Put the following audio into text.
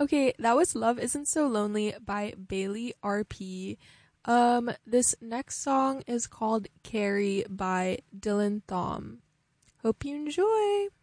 Okay, that was Love Isn't So Lonely by Bailey RP. This next song is called Carrie by Dylan Thom. Hope you enjoy.